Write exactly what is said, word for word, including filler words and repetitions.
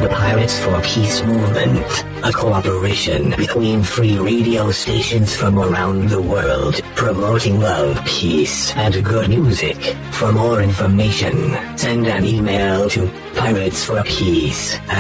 the Pirates for Peace movement, a cooperation between free radio stations from around the world, promoting love, peace, and good music. For more information, send an email to Pirates for Peace